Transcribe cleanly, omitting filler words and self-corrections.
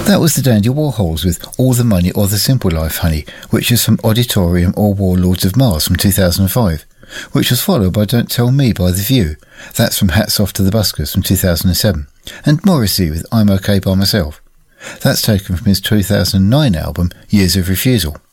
That was the Dandy Warhols with All the Money or the Simple Life, Honey, which is from Auditorium or Warlords of Mars from 2005, which was followed by Don't Tell Me by The View. That's from Hats Off to the Buskers from 2007, and Morrissey with I'm OK by Myself. That's taken from his 2009 album Years of Refusal.